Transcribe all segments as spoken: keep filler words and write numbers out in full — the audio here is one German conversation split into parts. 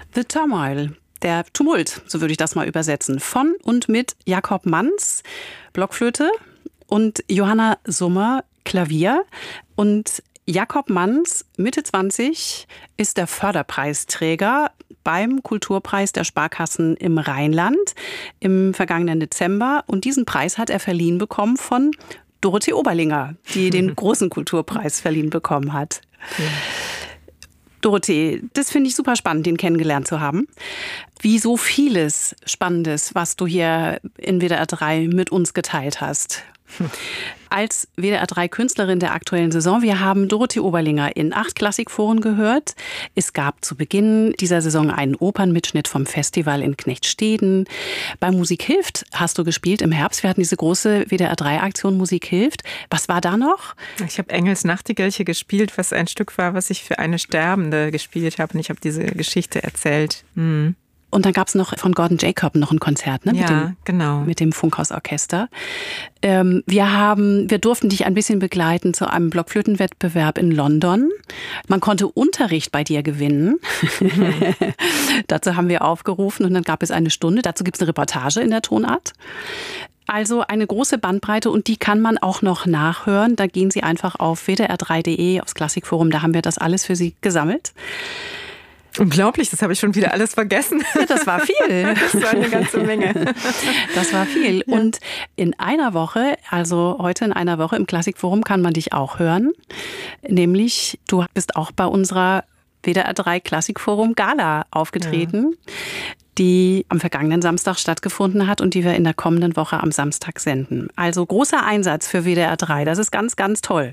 The Turmoil, der Tumult, so würde ich das mal übersetzen. Von und mit Jakob Manz, Blockflöte, und Johanna Summer, Klavier. Und Jakob Manz, Mitte zwanzig, ist der Förderpreisträger beim Kulturpreis der Sparkassen im Rheinland im vergangenen Dezember. Und diesen Preis hat er verliehen bekommen von Dorothee Oberlinger, die den großen Kulturpreis verliehen bekommen hat. Ja. Dorothee, das finde ich super spannend, den kennengelernt zu haben. Wie so vieles Spannendes, was du hier in W D R drei mit uns geteilt hast. Als W D R drei Künstlerin der aktuellen Saison, wir haben Dorothee Oberlinger in acht Klassikforen gehört. Es gab zu Beginn dieser Saison einen Opernmitschnitt vom Festival in Knechtsteden. Bei Musik hilft hast du gespielt im Herbst. Wir hatten diese große W D R drei Aktion Musik hilft. Was war da noch? Ich habe Engels Nachtigallchen gespielt, was ein Stück war, was ich für eine Sterbende gespielt habe. Und ich habe diese Geschichte erzählt. Hm. Und dann gab es noch von Gordon Jacob noch ein Konzert, ne? Ja, mit dem, genau. Mit dem Funkhausorchester. Ähm, wir haben, wir durften dich ein bisschen begleiten zu einem Blockflötenwettbewerb in London. Man konnte Unterricht bei dir gewinnen. Mhm. Dazu haben wir aufgerufen und dann gab es eine Stunde. Dazu gibt es eine Reportage in der Tonart. Also eine große Bandbreite und die kann man auch noch nachhören. Da gehen Sie einfach auf w d r drei punkt d e, aufs Klassikforum. Da haben wir das alles für Sie gesammelt. Unglaublich, das habe ich schon wieder alles vergessen. Ja, das war viel. Das war eine ganze Menge. Das war viel. Ja. Und in einer Woche, also heute in einer Woche im Klassikforum kann man dich auch hören. Nämlich, du bist auch bei unserer W D R drei Klassikforum Gala aufgetreten, ja, die am vergangenen Samstag stattgefunden hat und die wir in der kommenden Woche am Samstag senden. Also großer Einsatz für W D R drei. Das ist ganz, ganz toll.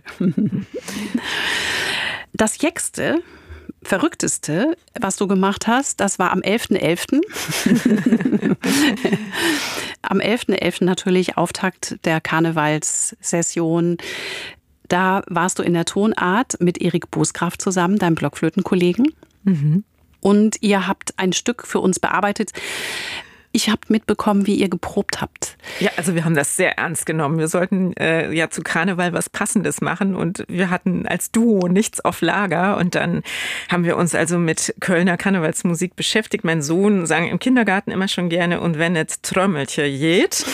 Das Jäckste, Verrückteste, was du gemacht hast, das war am elften elften Am elften elften natürlich Auftakt der Karnevalssession. Da warst du in der Tonart mit Erik Bosgraf zusammen, deinem Blockflötenkollegen. Mhm. Und ihr habt ein Stück für uns bearbeitet. Ich habe mitbekommen, wie ihr geprobt habt. Ja, also wir haben das sehr ernst genommen. Wir sollten äh, ja zu Karneval was Passendes machen und wir hatten als Duo nichts auf Lager. Und dann haben wir uns also mit Kölner Karnevalsmusik beschäftigt. Mein Sohn sang im Kindergarten immer schon gerne und wenn et Trommelche jet.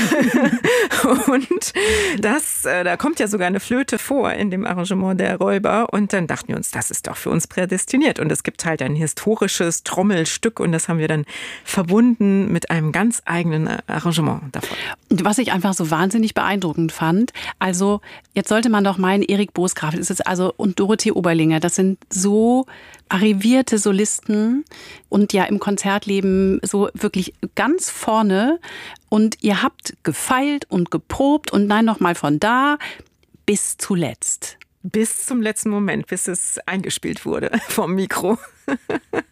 Und das, äh, da kommt ja sogar eine Flöte vor in dem Arrangement der Räuber. Und dann dachten wir uns, das ist doch für uns prädestiniert. Und es gibt halt ein historisches Trommelstück und das haben wir dann verbunden mit einem ganz eigenen Arrangement davon. Und was ich einfach so wahnsinnig beeindruckend fand, also jetzt sollte man doch meinen, Erik Bosgraf ist es also und Dorothee Oberlinger, das sind so arrivierte Solisten und ja im Konzertleben so wirklich ganz vorne und ihr habt gefeilt und geprobt und nein, noch mal von da bis zuletzt. Bis zum letzten Moment, bis es eingespielt wurde vom Mikro.